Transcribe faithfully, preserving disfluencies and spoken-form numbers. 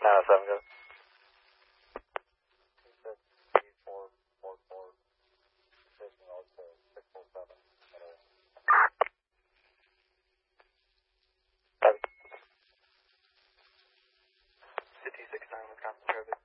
nine oh seven, go. fifty-six nine, Wisconsin Traffic.